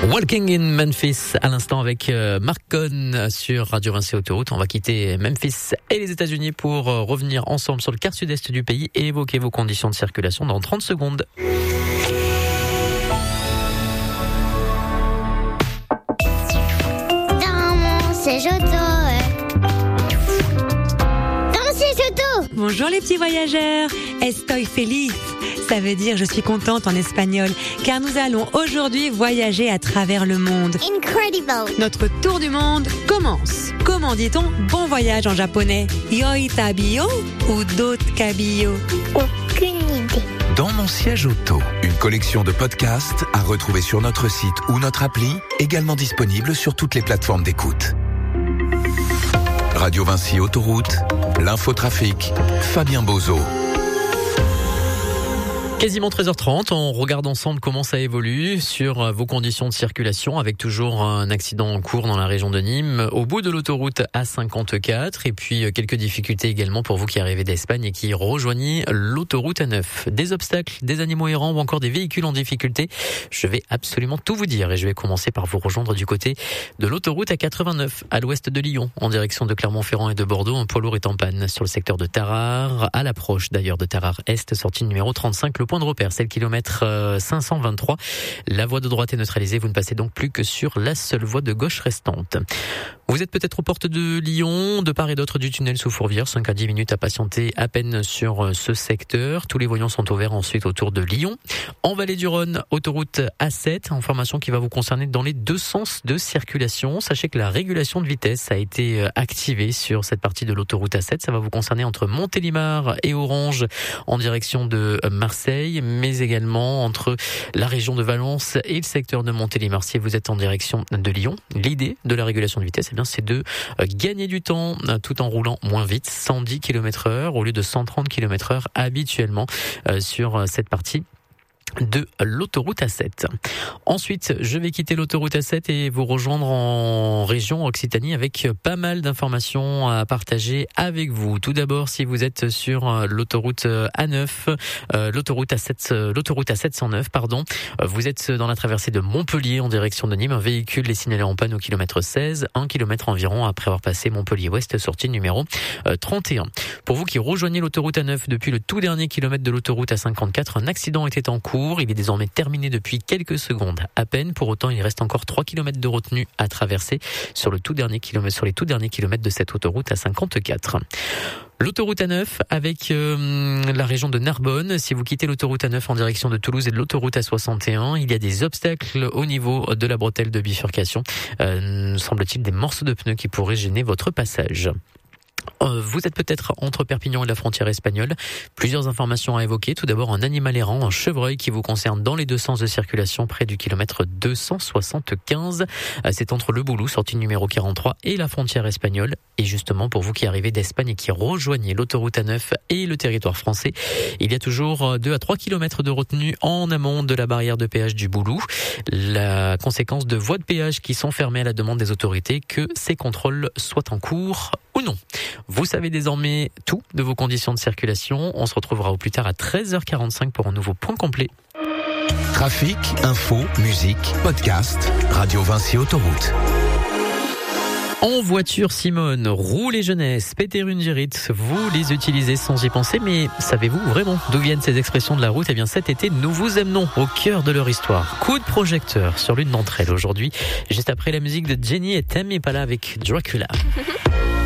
Walking in Memphis à l'instant avec Marc Cohn sur Radio Vinci Autoroute. On va quitter Memphis et les États-Unis pour revenir ensemble sur le quart sud-est du pays et évoquer vos conditions de circulation dans 30 secondes. Dans mon siège auto. Dans mon siège auto. Bonjour les petits voyageurs, estoy feliz. Ça veut dire je suis contente en espagnol, car nous allons aujourd'hui voyager à travers le monde. Incredible. Notre tour du monde commence. Comment dit-on bon voyage en japonais? Yoi tabiyo ou dot kabiyo? Aucune idée. Dans mon siège auto, une collection de podcasts à retrouver sur notre site ou notre appli, également disponible sur toutes les plateformes d'écoute. Radio Vinci Autoroute, l'infotrafic, Fabien Bozo. Quasiment 13h30, on regarde ensemble comment ça évolue sur vos conditions de circulation avec toujours un accident en cours dans la région de Nîmes au bout de l'autoroute A54 et puis quelques difficultés également pour vous qui arrivez d'Espagne et qui rejoignez l'autoroute A9. Des obstacles, des animaux errants ou encore des véhicules en difficulté. Je vais absolument tout vous dire et je vais commencer par vous rejoindre du côté de l'autoroute A89 à l'ouest de Lyon en direction de Clermont-Ferrand et de Bordeaux. Un poids lourd est en panne sur le secteur de Tarare, à l'approche d'ailleurs de Tarare Est, sortie numéro 35. Le point de repère, c'est le kilomètre 523. La voie de droite est neutralisée. Vous ne passez donc plus que sur la seule voie de gauche restante. Vous êtes peut-être aux portes de Lyon, de part et d'autre du tunnel sous Fourvière. 5 à 10 minutes à patienter à peine sur ce secteur. Tous les voyants sont ouverts ensuite autour de Lyon. En Vallée du Rhône, autoroute A7. Information qui va vous concerner dans les deux sens de circulation. Sachez que la régulation de vitesse a été activée sur cette partie de l'autoroute A7. Ça va vous concerner entre Montélimar et Orange en direction de Marseille, mais également entre la région de Valence et le secteur de Montélimar. Si vous êtes en direction de Lyon, l'idée de la régulation de vitesse, c'est de gagner du temps tout en roulant moins vite, 110 km/h au lieu de 130 km/h habituellement sur cette partie de l'autoroute A7. Ensuite, je vais quitter l'autoroute A7 et vous rejoindre en région Occitanie avec pas mal d'informations à partager avec vous. Tout d'abord, si vous êtes sur l'autoroute A9, l'autoroute A709, vous êtes dans la traversée de Montpellier en direction de Nîmes. Un véhicule est signalé en panne au kilomètre 16, 1 km environ après avoir passé Montpellier-Ouest, sortie numéro 31. Pour vous qui rejoignez l'autoroute A9 depuis le tout dernier kilomètre de l'autoroute A54, un accident était en cours. Il est désormais terminé depuis quelques secondes à peine. Pour autant, il reste encore 3 km de retenue à traverser sur les tout derniers kilomètres de cette autoroute A54. L'autoroute A9 avec la région de Narbonne. Si vous quittez l'autoroute A9 en direction de Toulouse et de l'autoroute A61, il y a des obstacles au niveau de la bretelle de bifurcation. Semble-t-il des morceaux de pneus qui pourraient gêner votre passage. Vous êtes peut-être entre Perpignan et la frontière espagnole. Plusieurs informations à évoquer. Tout d'abord, un animal errant, un chevreuil qui vous concerne dans les deux sens de circulation près du kilomètre 275. C'est entre Le Boulou, sortie numéro 43, et la frontière espagnole. Et justement, pour vous qui arrivez d'Espagne et qui rejoignez l'autoroute A9 et le territoire français, il y a toujours 2 à 3 kilomètres de retenue en amont de la barrière de péage du Boulou. La conséquence de voies de péage qui sont fermées à la demande des autorités, que ces contrôles soient en cours ou non. Vous savez désormais tout de vos conditions de circulation. On se retrouvera au plus tard à 13h45 pour un nouveau point complet. Trafic, info, musique, podcast, Radio Vinci Autoroute. En voiture, Simone, roulez jeunesse, Péterundirit, vous les utilisez sans y penser, mais savez-vous vraiment d'où viennent ces expressions de la route? Eh bien, cet été, nous vous amenons au cœur de leur histoire. Coup de projecteur sur l'une d'entre elles aujourd'hui, juste après la musique de Jenny et Tame Impala avec Dracula.